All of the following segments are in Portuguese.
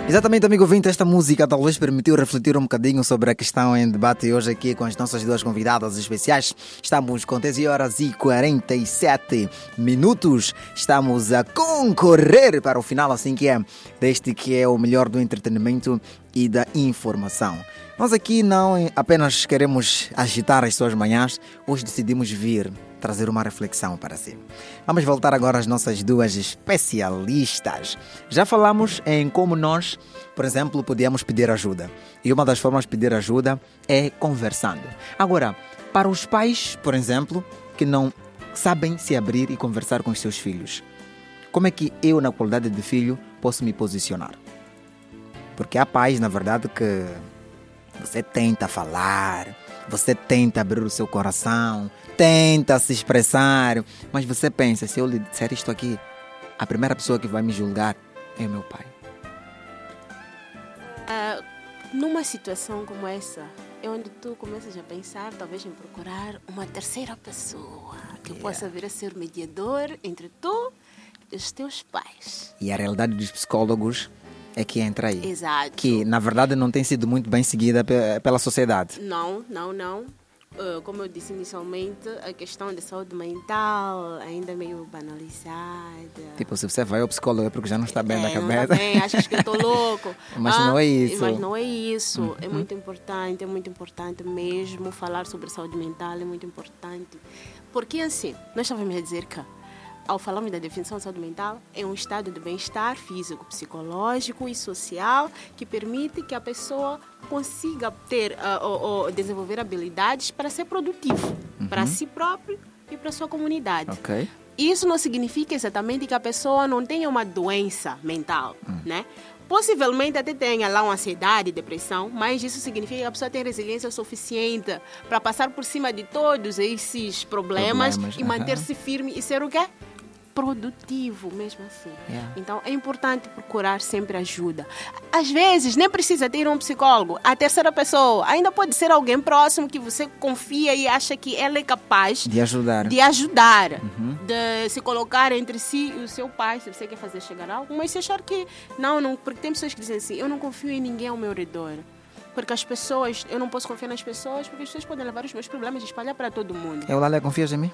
Exatamente, amigo ouvinte, esta música talvez permitiu refletir um bocadinho sobre a questão em debate hoje aqui com as nossas duas convidadas especiais. Estamos com 13 horas e 47 minutos. Estamos a concorrer para o final, assim que é, deste que é o melhor do entretenimento e da informação. Nós aqui não apenas queremos agitar as suas manhãs, hoje decidimos vir trazer uma reflexão para si. Vamos voltar agora às nossas duas especialistas. Já falamos em como nós, por exemplo, podíamos pedir ajuda. E uma das formas de pedir ajuda é conversando. Agora, para os pais, por exemplo, que não sabem se abrir e conversar com os seus filhos, como é que eu, na qualidade de filho, posso me posicionar? Porque há pais, na verdade, que você tenta falar, você tenta abrir o seu coração, tenta se expressar, mas você pensa, se eu lhe disser isto aqui, a primeira pessoa que vai me julgar é o meu pai. Numa situação como essa, é onde tu começas a pensar, talvez, em procurar uma terceira pessoa que possa vir a ser mediador entre tu e os teus pais. E a realidade dos psicólogos é que entra aí. Exato. Que, na verdade, não tem sido muito bem seguida pela sociedade. Não. Como eu disse inicialmente, a questão da saúde mental ainda é meio banalizada. Tipo, se você vai ao psicólogo é porque já não está bem da cabeça. Não está bem, achas que eu estou louco. Mas não é isso. Mas não é isso. Uhum. É muito importante mesmo falar sobre saúde mental, é muito importante. Porque assim, nós estávamos a dizer que, ao falarmos da definição de saúde mental, é um estado de bem-estar físico, psicológico e social que permite que a pessoa consiga ter ou desenvolver habilidades para ser produtivo, para si próprio e para a sua comunidade. Okay. Isso não significa exatamente que a pessoa não tenha uma doença mental, né? Possivelmente até tenha lá uma ansiedade, depressão, mas isso significa que a pessoa tem resiliência suficiente para passar por cima de todos esses problemas e manter-se firme e ser o quê? Produtivo, mesmo assim. Então, é importante procurar sempre ajuda. Às vezes, nem precisa ter um psicólogo. A terceira pessoa ainda pode ser alguém próximo que você confia e acha que ela é capaz de ajudar. De se colocar entre si e o seu pai, se você quer fazer chegar algo. Mas se achar que não, porque tem pessoas que dizem assim, eu não confio em ninguém ao meu redor. Porque as pessoas, eu não posso confiar nas pessoas, porque as pessoas podem levar os meus problemas e espalhar para todo mundo. Lália, confias em mim?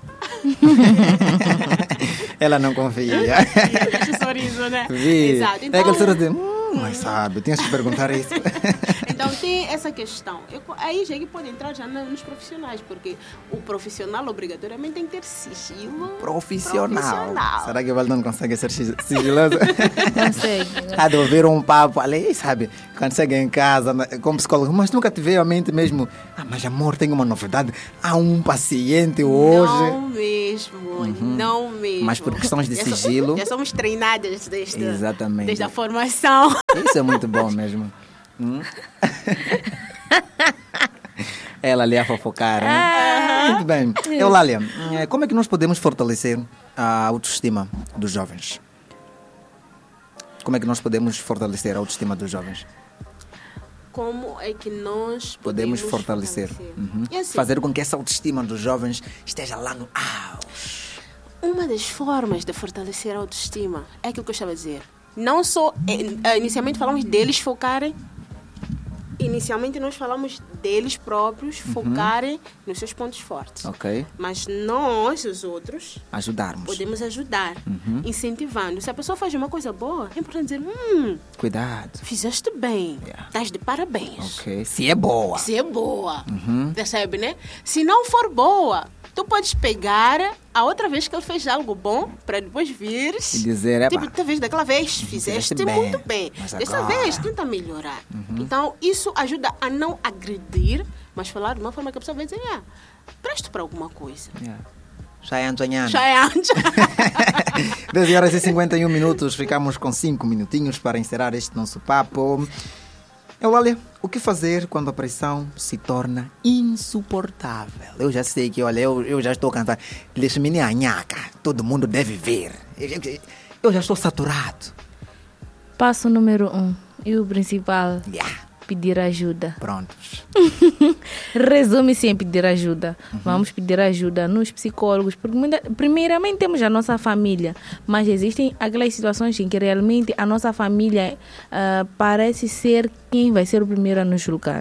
Ela não confia. Deixa o sorriso, né? Exato. Então, é aquele sorriso de, mas sabe, tens que perguntar isso. Então tem essa questão. Aí já pode entrar já nos profissionais, porque o profissional obrigatoriamente tem que ter sigilo. Profissional. Será que o Valdo não consegue ser sigiloso? Consegue. Há de ouvir um papo ali, sabe? Quando chega em casa, com o psicólogo, mas nunca te veio à mente mesmo. Mas amor, tenho uma novidade. Há um paciente hoje. Não mesmo. Mas por questões de sigilo. Já somos treinadas Exatamente. Desde a formação. Isso é muito bom mesmo. Ela ali a fofocar, né? Muito bem. Lália, como é que nós podemos fortalecer a autoestima dos jovens? Como é que nós podemos fortalecer a autoestima dos jovens? Como é que nós podemos fortalecer? E assim, fazer com que essa autoestima dos jovens esteja lá no auge. Uma das formas de fortalecer a autoestima é aquilo que eu estava a dizer. Não só, inicialmente falamos deles focarem. Inicialmente nós falamos deles próprios focarem nos seus pontos fortes. Ok. Mas nós, os outros, podemos ajudar, incentivando. Se a pessoa faz uma coisa boa, é importante dizer, cuidado. Fizeste bem, estás de parabéns. Ok. Se é boa. Percebe, né? Se não for boa, tu podes pegar a outra vez que ele fez algo bom, para depois vires e dizer, talvez daquela vez fizeste muito bem. Dessa vez, tenta melhorar. Então, isso ajuda a não agredir, mas falar de uma forma que a pessoa vai dizer, presto para alguma coisa. Chayanchanyana. 10 horas e 51 minutos, ficamos com 5 minutinhos para encerrar este nosso papo. Lália, o que fazer quando a pressão se torna insuportável? Eu já sei que, eu já estou cansado. Deixa-me anhaca, todo mundo deve ver. Eu já estou saturado. Passo número 1 e o principal pedir ajuda. Prontos. Resume-se em pedir ajuda. Vamos pedir ajuda nos psicólogos, porque primeiramente temos a nossa família, mas existem aquelas situações em que realmente a nossa família parece ser quem vai ser o primeiro a nos julgar.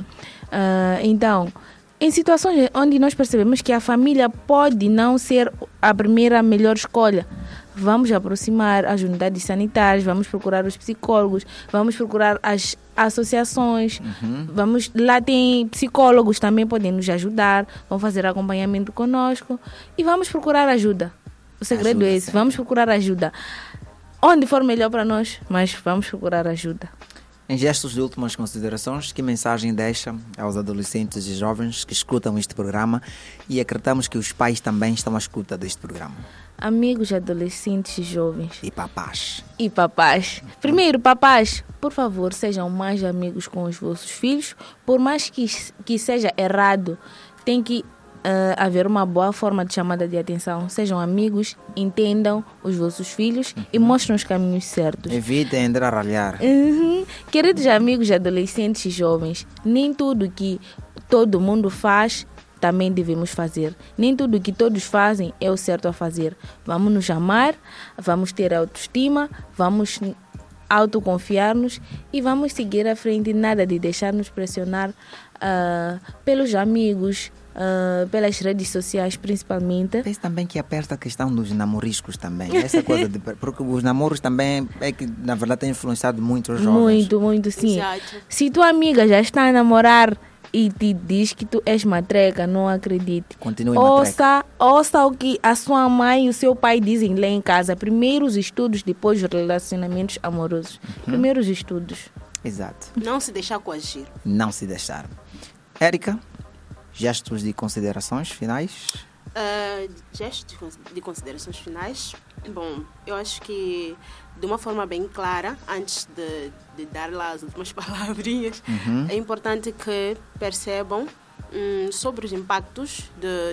Então, em situações onde nós percebemos que a família pode não ser a primeira melhor escolha, vamos aproximar as unidades sanitárias, vamos procurar os psicólogos, vamos procurar as associações, lá tem psicólogos também podem nos ajudar, vão fazer acompanhamento conosco e vamos procurar ajuda. O segredo é esse, vamos procurar ajuda. Onde for melhor para nós, mas vamos procurar ajuda. Em gestos de últimas considerações, que mensagem deixa aos adolescentes e jovens que escutam este programa e acreditamos que os pais também estão à escuta deste programa? Amigos adolescentes e jovens. E papás. Primeiro, papás, por favor, sejam mais amigos com os vossos filhos. Por mais que seja errado, tem que haver uma boa forma de chamada de atenção. Sejam amigos, entendam os vossos filhos e mostrem os caminhos certos. Evitem andar a ralhar. Queridos amigos adolescentes e jovens, nem tudo que todo mundo faz também devemos fazer. Nem tudo que todos fazem é o certo a fazer. Vamos nos amar, vamos ter autoestima, vamos autoconfiar-nos e vamos seguir à frente. Nada de deixar-nos pressionar pelos amigos, pelas redes sociais principalmente. Penso também que aperta a questão dos namoriscos também. Essa coisa porque os namoros também é que na verdade tem influenciado muito os jovens. Muito, sim. Exato. Se tua amiga já está a namorar e te diz que tu és matreca, não acredite. Continue matreca. Ouça o que a sua mãe e o seu pai dizem lá em casa. Primeiro os estudos, depois os relacionamentos amorosos. Primeiro os estudos. Exato. Não se deixar coagir. Não se deixar. Érica, gestos de considerações finais? Gestos de considerações finais. Bom, eu acho que de uma forma bem clara, antes de dar lá as últimas palavrinhas, é importante que percebam sobre os impactos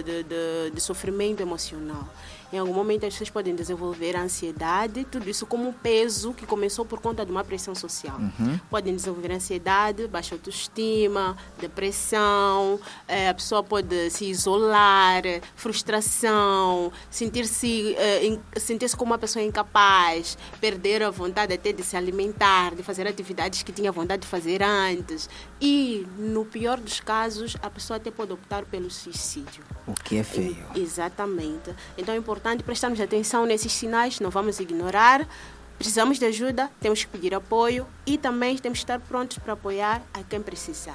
de sofrimento emocional. Em algum momento as pessoas podem desenvolver ansiedade, tudo isso como um peso que começou por conta de uma pressão social. Podem desenvolver ansiedade, baixa autoestima, depressão, a pessoa pode se isolar, frustração, sentir-se como uma pessoa incapaz, perder a vontade até de se alimentar, de fazer atividades que tinha vontade de fazer antes. E, no pior dos casos, a pessoa até pode optar pelo suicídio. O que é feio. Exatamente. Então é importante prestarmos atenção nesses sinais, não vamos ignorar. Precisamos de ajuda, temos que pedir apoio e também temos que estar prontos para apoiar a quem precisar.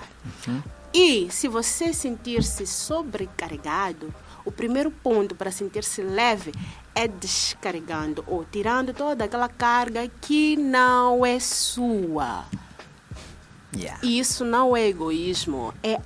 E se você sentir-se sobrecarregado, o primeiro ponto para sentir-se leve é descarregando ou tirando toda aquela carga que não é sua. E isso não é egoísmo, é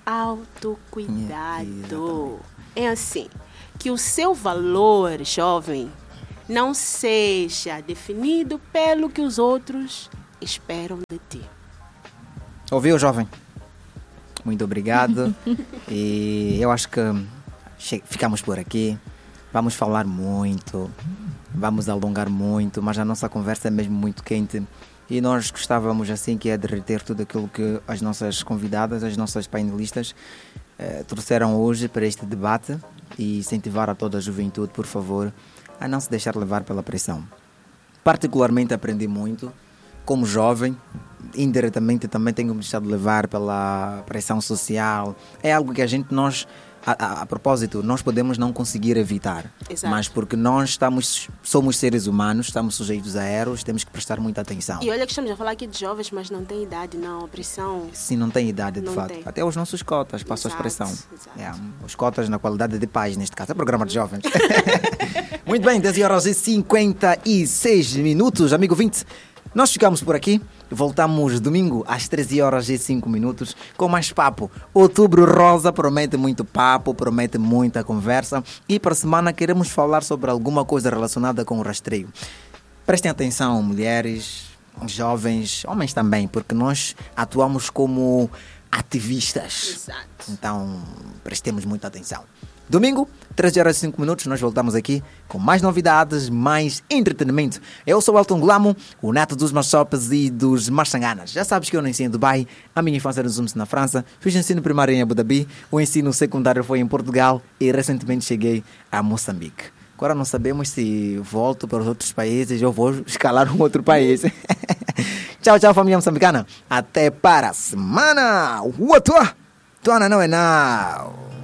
autocuidado. É assim, que o seu valor, jovem, não seja definido pelo que os outros esperam de ti. Ouviu, jovem? Muito obrigado. E eu acho que ficamos por aqui. Vamos falar muito, vamos alongar muito, mas a nossa conversa é mesmo muito quente. E nós gostávamos assim que é de reter tudo aquilo que as nossas convidadas, as nossas painelistas trouxeram hoje para este debate e incentivar a toda a juventude, por favor, a não se deixar levar pela pressão. Particularmente aprendi muito, como jovem, indiretamente também tenho me deixado levar pela pressão social. É algo que a propósito, nós podemos não conseguir evitar. Exato. Mas porque nós somos seres humanos, estamos sujeitos a erros, temos que prestar muita atenção. E olha que estamos a falar aqui de jovens, mas não tem idade, não. A pressão... Sim, não tem idade, de não fato. tem. Até os nossos cotas passam a expressão. Exato. Os cotas na qualidade de pais, neste caso. É programa de jovens. Muito bem, 10h56, amigo 20. Nós ficamos por aqui. Voltamos domingo às 13h05 com mais papo. Outubro Rosa promete muito papo, promete muita conversa. E para a semana queremos falar sobre alguma coisa relacionada com o rastreio. Prestem atenção, mulheres, jovens, homens também, porque nós atuamos como ativistas. Exato. Então, prestemos muita atenção. Domingo, 13h05, nós voltamos aqui com mais novidades, mais entretenimento. Eu sou o Elton Glamo, o neto dos Machopas e dos Machanganas. Já sabes que eu nasci em Dubai, a minha infância resume-se na França, fiz ensino primário em Abu Dhabi, o ensino secundário foi em Portugal e recentemente cheguei a Moçambique. Agora não sabemos se volto para os outros países ou vou escalar um outro país. Tchau, tchau, família moçambicana. Até para a semana. Tua não é não.